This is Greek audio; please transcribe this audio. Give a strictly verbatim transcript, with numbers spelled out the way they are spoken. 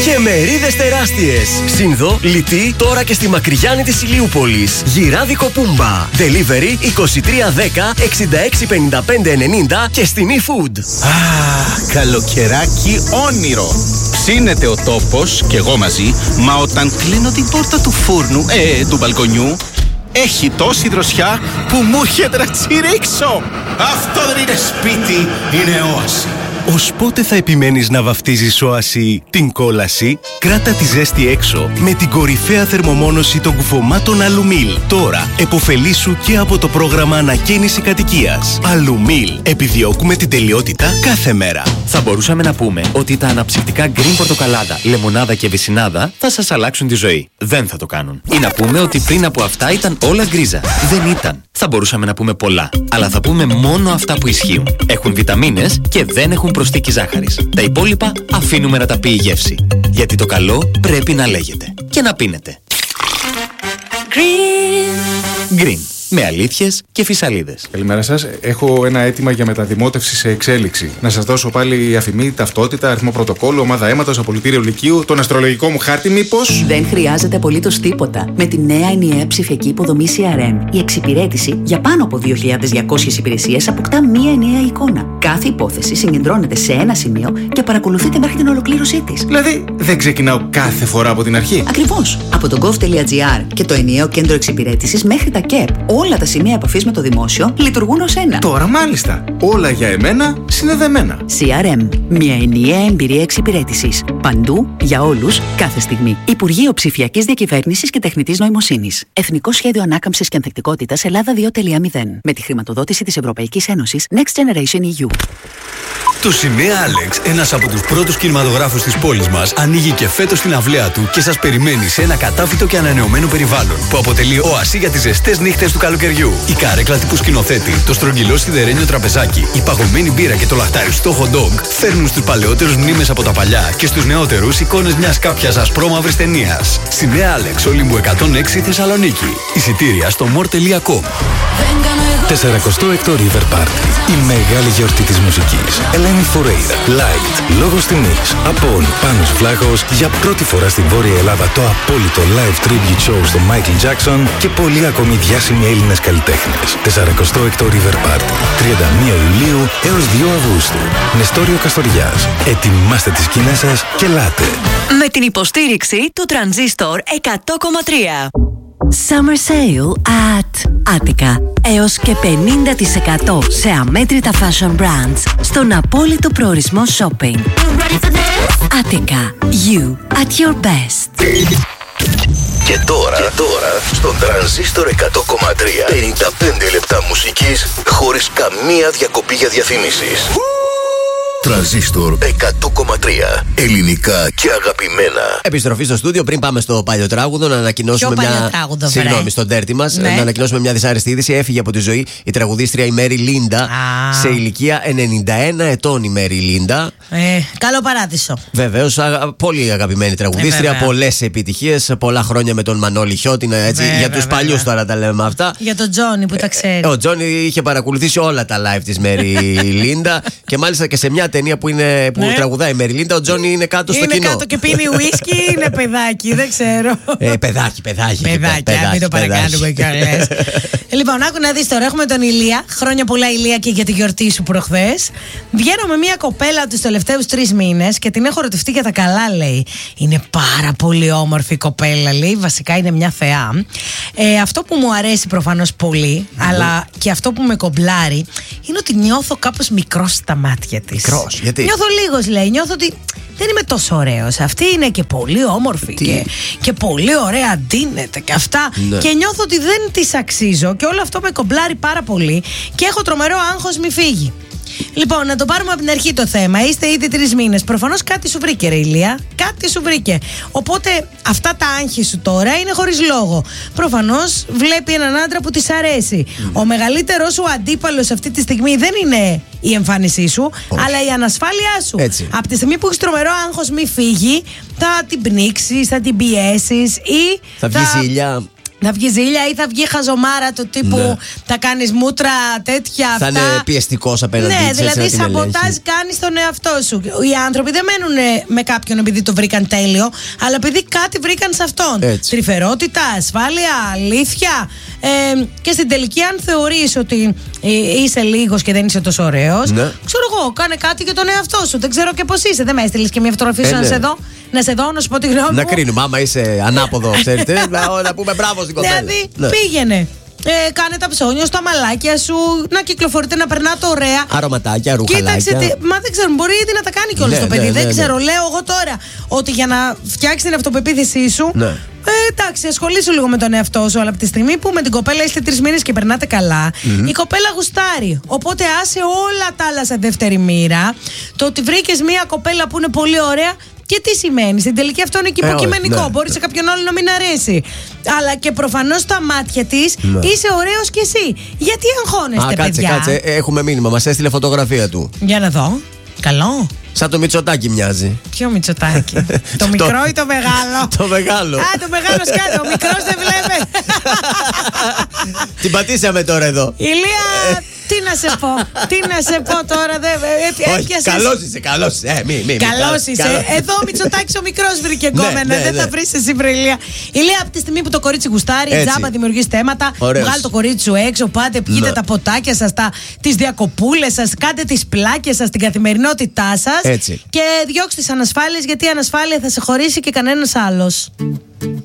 Και μερίδες τεράστιες. Σύνδο, Λιτή, τώρα και στη Μακριγιάννη της Ηλιούπολης. Γυράδικο Πούμπα. Delivery είκοσι τρία δέκα εξήντα έξι πενήντα πέντε ενενήντα και στην eFood. Αχ, καλοκαιράκι όνειρο. Ψήνεται ο τόπος και εγώ μαζί, μα όταν κλείνω την πόρτα του φούρνου, ε, του μπαλκονιού, έχει τόση δροσιά που μου έρχεται να τσιρίξω. Αυτό δεν είναι σπίτι, είναι όαση. Ως πότε θα επιμένεις να βαφτίζεις όαση την κόλαση? Κράτα τη ζέστη έξω με την κορυφαία θερμομόνωση των κουφωμάτων Αλουμίλ. Τώρα εποφελήσου και από το πρόγραμμα ανακαίνιση κατοικίας. Αλουμίλ. Επιδιώκουμε την τελειότητα κάθε μέρα. Θα μπορούσαμε να πούμε ότι τα αναψυκτικά Green Πορτοκαλάδα, Λεμονάδα και Βυσσινάδα θα σας αλλάξουν τη ζωή. Δεν θα το κάνουν. Ή να πούμε ότι πριν από αυτά ήταν όλα γκρίζα. Δεν ήταν. Θα μπορούσαμε να πούμε πολλά. Αλλά θα πούμε μόνο αυτά που ισχύουν. Έχουν βιταμίνες και δεν έχουν προσθήκη ζάχαρης. Τα υπόλοιπα αφήνουμε να τα πει η γεύση. Γιατί το καλό πρέπει να λέγεται. Και να πίνετε. Green. Green. Με αλήθειες και φυσαλίδες. Καλημέρα σας. Έχω ένα αίτημα για μεταδημότευση σε εξέλιξη. Να σας δώσω πάλι αφημί, ταυτότητα, αριθμό πρωτοκόλλου, ομάδα αίματος, απολυτήριο λυκείου, τον αστρολογικό μου χάρτη, μήπως? Δεν χρειάζεται απολύτως τίποτα. Με τη νέα ενιαία ψηφιακή υποδομή σι αρ εμ, η εξυπηρέτηση για πάνω από δύο χιλιάδες διακόσιες υπηρεσίες αποκτά μία ενιαία εικόνα. Κάθε υπόθεση συγκεντρώνεται σε ένα σημείο και παρακολουθείται μέχρι την ολοκλήρωσή της. Δηλαδή, δεν ξεκινάω κάθε φορά από την αρχή. Ακριβώς. Από το gov.gr και το ενιαίο κέντρο εξυπηρέτησης μέχρι τα ΚΕΠ. Όλα τα σημεία επαφής με το δημόσιο λειτουργούν ως ένα. Τώρα μάλιστα. Όλα για εμένα συνδεδεμένα. σι αρ εμ. Μια ενιαία εμπειρία εξυπηρέτησης. Παντού, για όλους, κάθε στιγμή. Υπουργείο Ψηφιακής Διακυβέρνησης και Τεχνητής Νοημοσύνης. Εθνικό Σχέδιο Ανάκαμψης και Ανθεκτικότητας Ελλάδα δύο κόμμα μηδέν. Με τη χρηματοδότηση της Ευρωπαϊκής Ένωσης Next Generation ι γιου. Το Σινέα Άλεξ, ένας από τους πρώτους κινηματογράφους της πόλης μας, ανοίγει και φέτος την αυλαία του και σας περιμένει σε ένα κατάφυτο και ανανεωμένο περιβάλλον που αποτελεί οασί για τις ζεστές νύχτες του καλοκαιριού. Η καρέκλα τύπου σκηνοθέτη, το στρογγυλό σιδερένιο τραπεζάκι, η παγωμένη μπύρα και το λαχταριστό hot dog φέρνουν στους παλαιότερους μνήμες από τα παλιά και στους νεότερους εικόνες μιας κάποιας ασπρόμαυρης ταινίας. Σινέα Άλεξ, Όλυμπου εκατόν έξι Θεσσαλονίκη. Εισιτήρια στο more τελεία com. σαρικοστό έκτο River Party. Η μεγάλη γιορτή της μουσικής. Ελένη Φορέιρα, Light, λόγος τιμής, Απόλ, Πάνος Βλάχος, για πρώτη φορά στην Βόρεια Ελλάδα το απόλυτο live tribute show στο Michael Jackson και πολλοί ακόμη διάσημοι Έλληνες καλλιτέχνες. σαρικοστό έκτο River Party, τριάντα μία Ιουλίου έως δύο Αυγούστου. Νεστόριο Καστοριάς. Ετοιμάστε τις σκηνές σας και ελάτε. Με την υποστήριξη του Transistor εκατό κόμμα τρία. Summer Sale at Attica. Έως και πενήντα τοις εκατό σε αμέτρητα fashion brands στον απόλυτο προορισμό shopping. Attica. You at your best. Και τώρα, και τώρα στον Transistor εκατό κόμμα τρία πενήντα πέντε λεπτά μουσικής χωρίς καμία διακοπή για διαφημίσεις. Τρανζίστορ εκατό κόμμα τρία. Ελληνικά και αγαπημένα. Επιστροφή στο στούντιο. Πριν πάμε στο παλιό τράγουδο, να ανακοινώσουμε Ποιο μια. Τράγουδο, Συγγνώμη, στον τέρτη μας. Ναι. Να ανακοινώσουμε μια δυσάρεστη είδηση. Έφυγε από τη ζωή η τραγουδίστρια η Μέρι Λίντα. Α. Σε ηλικία ενενήντα ένα ετών η Μέρι Λίντα. Ε, καλό παράδεισο. Βεβαίως, πολύ αγαπημένη τραγουδίστρια. Ε, πολλές επιτυχίες. Πολλά χρόνια με τον Μανώλη Χιώτινα. Έτσι, Βέβαια, για τους παλιούς τώρα τα λέμε αυτά. Για τον Τζόνι που τα ξέρει. Ε, ο Τζόνι είχε παρακολουθήσει όλα τα live της Μέρι Λίντα. Και μάλιστα και σε μια ταινία που, είναι, που Ναι. τραγουδάει η Μέρι Λίντα, ο Τζόνι είναι κάτω στο Είναι κοινό. κάτω και πίνει ουίσκι ή είναι παιδάκι, δεν ξέρω. Ε, παιδάκι, παιδάκι. Παιδάκι, παιδάκι, αν μην το παιδάκι. παρακάνουμε κιόλας. Λοιπόν, άκου να δεις τώρα. Έχουμε τον Ηλία. Χρόνια πολλά, Ηλία, και για τη γιορτή σου προχθές. Βγαίνω με μια κοπέλα τους τελευταίους τρεις μήνες και την έχω ρωτευτεί για τα καλά, λέει. Είναι πάρα πολύ όμορφη η κοπέλα, λέει. Βασικά είναι μια θεά. Ε, αυτό που μου αρέσει προφανώς πολύ, mm. αλλά και αυτό που με κομπλάρει, είναι ότι νιώθω κάπως μικρός στα μάτια της. Μικρός, γιατί? Νιώθω λίγος, λέει. Νιώθω ότι δεν είμαι τόσο ωραίος. Αυτή είναι και πολύ όμορφη και, και πολύ ωραία αντίνεται και αυτά. Ναι. Και νιώθω ότι δεν της αξίζω και όλο αυτό με κομπλάρει πάρα πολύ και έχω τρομερό άγχος μη φύγει. Λοιπόν, να το πάρουμε από την αρχή το θέμα. Είστε ήδη τρεις μήνες. Προφανώς κάτι σου βρήκε, ρε Ηλία. Κάτι σου βρήκε. Οπότε αυτά τα άγχη σου τώρα είναι χωρίς λόγο. Προφανώς βλέπει έναν άντρα που της αρέσει. Mm. Ο μεγαλύτερος σου αντίπαλος αυτή τη στιγμή δεν είναι η εμφάνισή σου, όχι, αλλά η ανασφάλειά σου. Έτσι. Από τη στιγμή που έχεις τρομερό άγχος μη φύγει, θα την πνίξεις, θα την πιέσεις ή. Θα βγει ζήλια. Θα βγει ζήλια ή θα βγει χαζομάρα του τύπου Ναι. θα κάνεις μούτρα τέτοια Θα αυτά. είναι πιεστικός απέναντι Ναι, της, δηλαδή έτσι, να την σαμποτάζ ελέγχει. κάνεις τον εαυτό σου. Οι άνθρωποι δεν μένουν με κάποιον επειδή το βρήκαν τέλειο, αλλά επειδή κάτι βρήκαν σε αυτόν. Έτσι. Τρυφερότητα, ασφάλεια, αλήθεια. Ε, και στην τελική, αν θεωρείς ότι ε, είσαι λίγος και δεν είσαι τόσο ωραίος, Ναι. ξέρω εγώ, κάνε κάτι για τον εαυτό σου. Δεν ξέρω και πώς είσαι. Δεν με έστειλες και μια φωτογραφία Ε, σου να ναι. σε δω. Να σε δω, να σου πω τη γνώμη Να μου. κρίνουμε, άμα είσαι ανάποδο, ξέρετε. να, να πούμε μπράβο στην κοπέλα. Δηλαδή, Ναι. πήγαινε. Ε, κάνε τα ψώνια, στα μαλάκια σου, να κυκλοφορείτε, να περνάτε ωραία. Αρωματάκια, ρουχαλάκια. Κοίταξε, τι- μα δεν ξέρω, μπορεί ήδη να τα κάνει κιόλας Ναι, το παιδί. ναι, δεν ναι, ναι. ξέρω, λέω εγώ τώρα ότι για να φτιάξει την αυτοπεποίθησή σου. Ναι. Ε, εντάξει, ασχολήσου λίγο με τον εαυτό σου, αλλά από τη στιγμή που με την κοπέλα είστε τρει μήνες και περνάτε καλά, Μμμ. η κοπέλα γουστάρει. Οπότε άσε όλα τα άλλα σε δεύτερη μοίρα. Το ότι βρήκες μια κοπέλα που είναι πολύ ωραία. Και τι σημαίνει, στην τελική αυτό είναι και Ε, υποκειμενικό. όχι, ναι. Μπορεί σε κάποιον άλλο να μην αρέσει. Αλλά και προφανώς στα μάτια της Ναι. είσαι ωραίος κι εσύ. Γιατί αγχώνεστε, Α, κάτσε, παιδιά? κάτσε. Ε, Έχουμε μήνυμα. Μας έστειλε φωτογραφία του. Για να δω. Καλό. Σαν το Μητσοτάκι μοιάζει. Ποιο Μητσοτάκι? Το μικρό ή το μεγάλο? Το μεγάλο. Α, το μεγάλο σκάτω. Ο μικρός δεν βλέπει. Την πατήσαμε τώρα εδώ. Ηλία, τι να σε πω. Τι να σε πω τώρα. δεν- ε, Όχι, έπιασες- καλός είσαι, καλός είσαι. Ε, μη, μη, μη, Καλός καλός, είσαι. καλός. Εδώ ο Μητσοτάκης ο μικρός βρήκε γκόμενα. ναι, Δεν ναι. θα βρεις εσύ, Βρυλία. Ηλία, από τη στιγμή που το κορίτσι γουστάρει, Έτσι. τζάμπα δημιουργείς θέματα. Ωραίος. Βγάλει το κορίτσι σου έξω, πάτε, πιείτε Ναι. τα ποτάκια σας, τα, τις διακοπούλες σας, κάντε τις πλάκες σας, την καθημερινότητά σας. Έτσι. Και διώξτε τις ανασφάλειες, γιατί η ανασφάλεια θα σε χωρίσει και κανένας άλλος.